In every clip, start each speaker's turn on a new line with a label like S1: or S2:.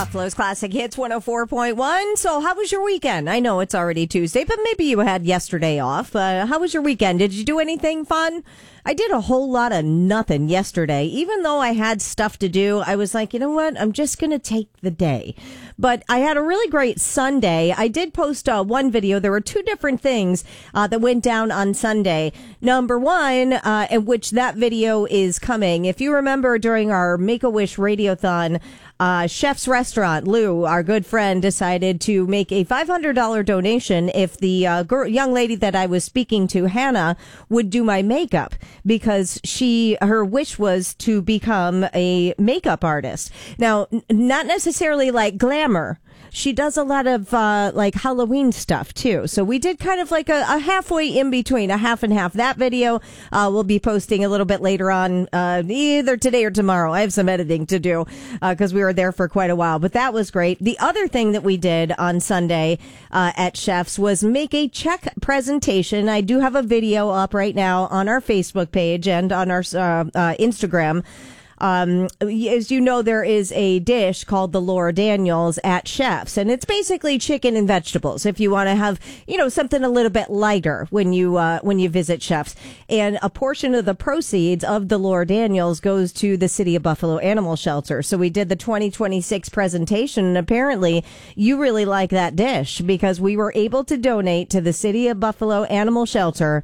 S1: Buffalo's Classic Hits 104.1. So how was your weekend? I know it's already Tuesday, but maybe you had yesterday off. How was your weekend? Did you do anything fun? I did a whole lot of nothing yesterday. Even though I had stuff to do, I was like, you know what? I'm just going to take the day. But I had a really great Sunday. I did post one video. There were two different things that went down on Sunday. Number one, in which that video is coming. If you remember during our Make-A-Wish Radiothon, Chef's Restaurant, Lou, our good friend, decided to make a $500 donation if the young lady that I was speaking to, Hannah, would do my makeup, because her wish was to become a makeup artist. Now, not necessarily like glamour. She does a lot of like Halloween stuff too. So we did kind of like a halfway in between, a half and half. That video we'll be posting a little bit later on, either today or tomorrow. I have some editing to do because we were there for quite a while. But that was great. The other thing that we did on Sunday at Chef's was make a check presentation. I do have a video up right now on our Facebook page and on our Instagram. As you know, there is a dish called the Laura Daniels at Chef's, and it's basically chicken and vegetables. If you want to have, something a little bit lighter when you visit Chef's, and a portion of the proceeds of the Laura Daniels goes to the City of Buffalo Animal Shelter. So we did the 2026 presentation, and apparently you really like that dish because we were able to donate to the City of Buffalo Animal Shelter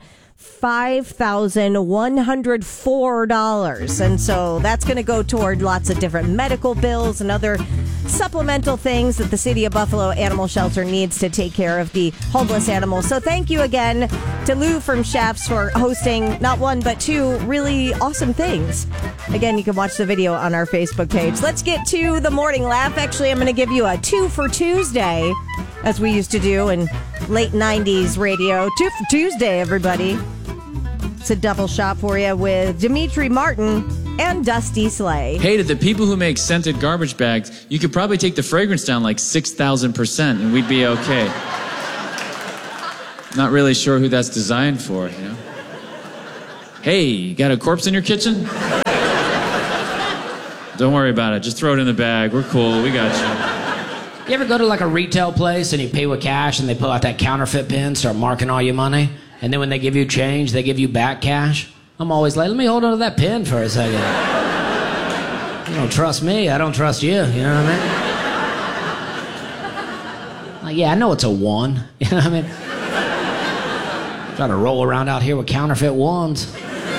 S1: $5,104. And so that's going to go toward lots of different medical bills and other supplemental things that the City of Buffalo Animal Shelter needs to take care of the homeless animals. So thank you again to Lou from Chef's for hosting not one, but two really awesome things. Again, you can watch the video on our Facebook page. Let's get to the morning laugh. Actually, I'm going to give you a 2 for Tuesday, as we used to do in late 90s radio. 2 for Tuesday, everybody. It's a double shot for you with Dimitri Martin and Dusty Slay.
S2: Hey, to the people who make scented garbage bags, you could probably take the fragrance down like 6,000% and we'd be okay. Not really sure who that's designed for, Hey, you got a corpse in your kitchen? Don't worry about it. Just throw it in the bag. We're cool. We got you.
S3: You ever go to like a retail place and you pay with cash and they pull out that counterfeit pen, start marking all your money, and then when they give you change, they give you back cash? I'm always like, let me hold on to that pen for a second. You don't trust me, I don't trust you, you know what I mean? Like, yeah, I know it's a 1, you know what I mean? Trying to roll around out here with counterfeit ones.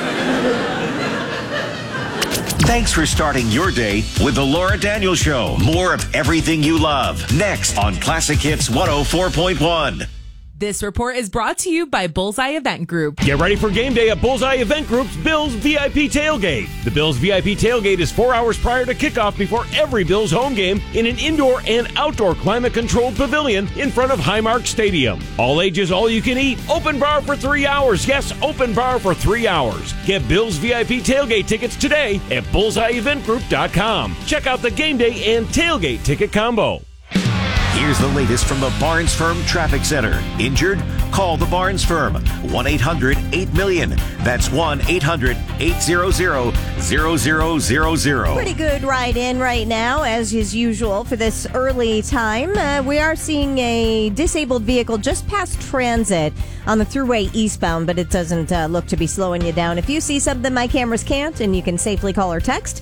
S4: Thanks for starting your day with the Laura Daniels Show. More of everything you love. Next on Classic Hits 104.1.
S5: This report is brought to you by Bullseye Event Group.
S6: Get ready for game day at Bullseye Event Group's Bills VIP Tailgate. The Bills VIP Tailgate is 4 hours prior to kickoff before every Bills home game in an indoor and outdoor climate-controlled pavilion in front of Highmark Stadium. All ages, all you can eat. Open bar for 3 hours. Yes, open bar for 3 hours. Get Bills VIP Tailgate tickets today at bullseyeeventgroup.com. Check out the game day and tailgate ticket combo.
S4: Here's the latest from the Barnes Firm Traffic Center. Injured? Call the Barnes Firm. 1-800-8-MILLION. That's 1-800-800-0000.
S1: Pretty good ride in right now, as is usual for this early time. We are seeing a disabled vehicle just past Transit on the Thruway eastbound, but it doesn't look to be slowing you down. If you see something my cameras can't, and you can safely call or text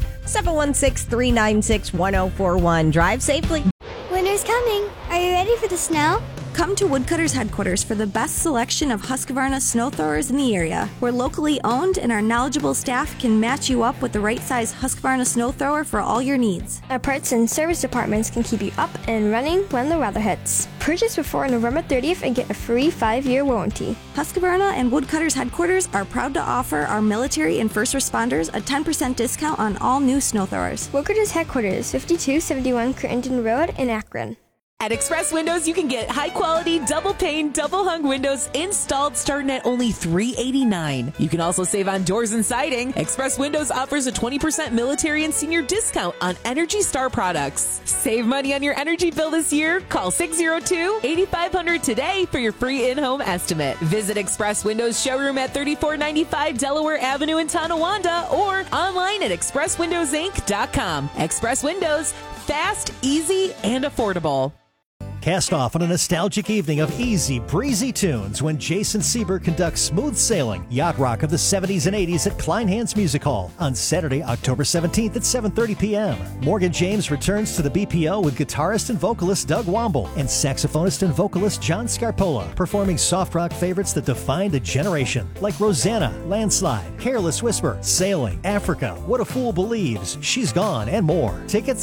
S1: 716-396-1041. Drive safely.
S7: Winter's coming. Are you ready for the snow?
S8: Come to Woodcutters Headquarters for the best selection of Husqvarna snow throwers in the area. We're locally owned and our knowledgeable staff can match you up with the right size Husqvarna snow thrower for all your needs.
S7: Our parts and service departments can keep you up and running when the weather hits. Purchase before November 30th and get a free 5-year warranty.
S8: Husqvarna and Woodcutters Headquarters are proud to offer our military and first responders a 10% discount on all new snow throwers.
S7: Woodcutters Headquarters, 5271 Crittenden Road in Akron.
S5: At Express Windows, you can get high-quality, double-pane, double-hung windows installed starting at only $389. You can also save on doors and siding. Express Windows offers a 20% military and senior discount on Energy Star products. Save money on your energy bill this year. Call 602-8500 today for your free in-home estimate. Visit Express Windows showroom at 3495 Delaware Avenue in Tonawanda or online at expresswindowsinc.com. Express Windows, fast, easy, and affordable.
S9: Cast off on a nostalgic evening of easy, breezy tunes when Jason Sieber conducts Smooth Sailing, Yacht Rock of the 70s and 80s at Kleinhans Music Hall on Saturday, October 17th at 7:30 p.m. Morgan James returns to the BPO with guitarist and vocalist Doug Womble and saxophonist and vocalist John Scarpola, performing soft rock favorites that defined a generation, like Rosanna, Landslide, Careless Whisper, Sailing, Africa, What a Fool Believes, She's Gone, and more. Tickets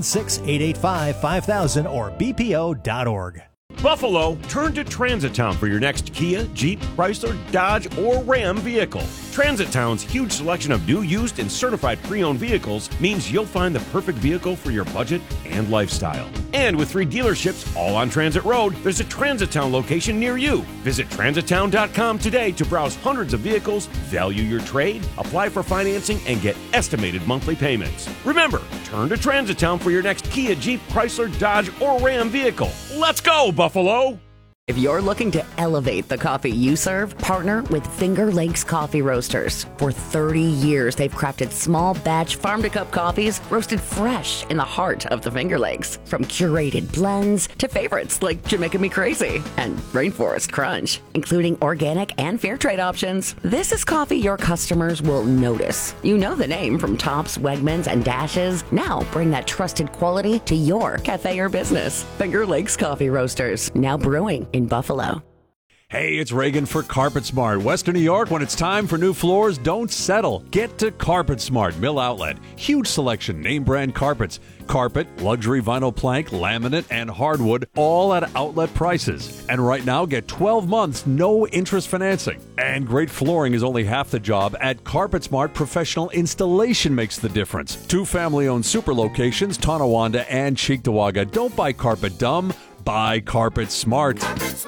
S9: 716-885-5000 or bpo.org.
S6: Buffalo, turn to Transit Town for your next Kia, Jeep, Chrysler, Dodge, or Ram vehicle. Transit Town's huge selection of new, used, and certified pre-owned vehicles means you'll find the perfect vehicle for your budget and lifestyle. And with 3 dealerships all on Transit Road, there's a Transit Town location near you. Visit transittown.com today to browse hundreds of vehicles, value your trade, apply for financing, and get estimated monthly payments. Remember, turn to Transit Town for your next Kia, Jeep, Chrysler, Dodge, or Ram vehicle. Let's go, Buffalo!
S10: If you're looking to elevate the coffee you serve, partner with Finger Lakes Coffee Roasters. For 30 years, they've crafted small batch farm-to-cup coffees roasted fresh in the heart of the Finger Lakes. From curated blends to favorites like Jamaica Me Crazy and Rainforest Crunch, including organic and fair trade options. This is coffee your customers will notice. You know the name from Tops, Wegmans, and Dashes. Now bring that trusted quality to your cafe or business. Finger Lakes Coffee Roasters, now brewing in Buffalo.
S11: Hey, it's Reagan for Carpet Smart. Western New York, when it's time for new floors, don't settle. Get to Carpet Smart, Mill Outlet. Huge selection, name brand carpets. Carpet, luxury vinyl plank, laminate, and hardwood, all at outlet prices. And right now, get 12 months, no interest financing. And great flooring is only half the job. At Carpet Smart, professional installation makes the difference. 2 family-owned super locations, Tonawanda and Cheektowaga. Don't buy carpet dumb. Buy Carpet Smart.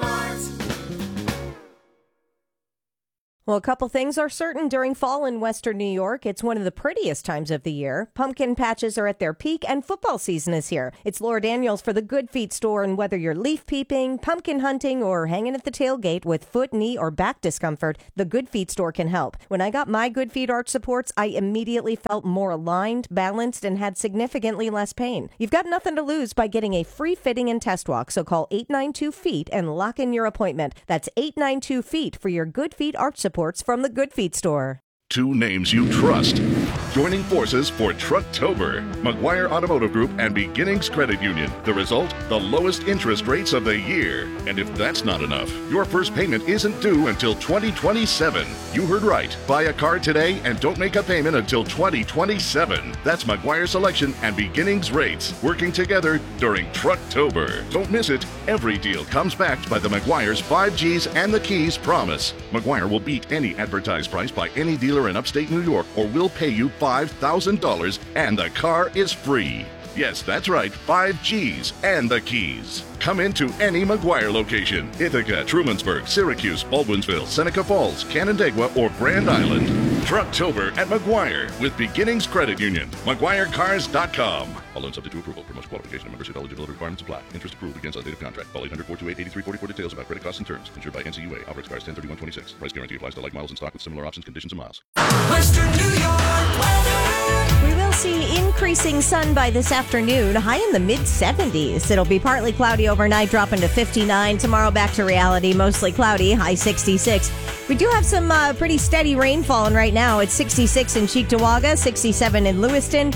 S1: Well, a couple things are certain during fall in Western New York. It's one of the prettiest times of the year. Pumpkin patches are at their peak and football season is here. It's Laura Daniels for the Good Feet store, and whether you're leaf peeping, pumpkin hunting, or hanging at the tailgate with foot, knee, or back discomfort, the Good Feet store can help. When I got my Good Feet arch supports, I immediately felt more aligned, balanced, and had significantly less pain. You've got nothing to lose by getting a free fitting and test walk, so call 892-FEET and lock in your appointment. That's 892-FEET for your Good Feet arch supports from the Good Feet store.
S12: 2 names you trust. Joining forces for Trucktober. McGuire Automotive Group and Beginnings Credit Union. The result? The lowest interest rates of the year. And if that's not enough, your first payment isn't due until 2027. You heard right. Buy a car today and don't make a payment until 2027. That's McGuire Selection and Beginnings Rates, working together during Trucktober. Don't miss it. Every deal comes backed by the McGuire's 5 Gs and the Keys promise. McGuire will beat any advertised price by any dealer in upstate New York or will pay you $5,000 and the car is free. Yes, that's right, 5 Gs and the Keys. Come into any McGuire location. Ithaca, Trumansburg, Syracuse, Baldwinsville, Seneca Falls, Canandaigua, or Grand Island. Trucktober at McGuire with Beginnings Credit Union. McGuireCars.com. All loans subject to approval. Promotion qualification and membership eligibility requirements apply. Interest approved against a date of contract. Call 800-428-8344 for details about credit costs and terms. Insured by NCUA. Offer expires 10/31/26. Price guarantee applies to like models in stock with similar options, conditions, and miles.
S1: Western New York weather. We will see increasing sun by this afternoon, high in the mid-70s. It'll be partly cloudy overnight, dropping to 59. Tomorrow back to reality, mostly cloudy, high 66. We do have some pretty steady rain falling right now. It's 66 in Cheektowaga, 67 in Lewiston,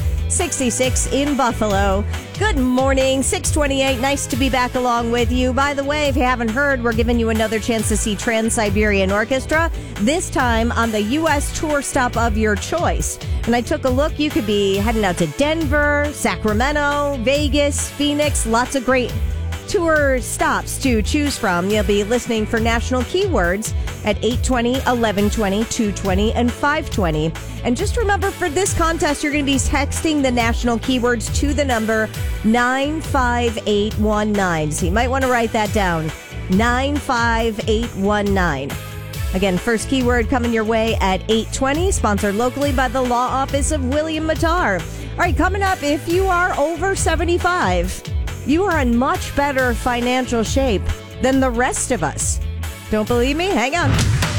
S1: 66 in Buffalo. Good morning, 628. Nice to be back along with you. By the way, if you haven't heard, we're giving you another chance to see Trans-Siberian Orchestra, this time on the U.S. tour stop of your choice. And I took a look. You could be heading out to Denver, Sacramento, Vegas, Phoenix, lots of great tour stops to choose from. You'll be listening for national keywords at 8:20, 11:20, 2:20, and 5:20. And just remember, for this contest, you're going to be texting the national keywords to the number 95819. So you might want to write that down, 95819. Again, first keyword coming your way at 8:20, sponsored locally by the Law Office of William Matar. All right, coming up, if you are over 75, you are in much better financial shape than the rest of us. Don't believe me? Hang on.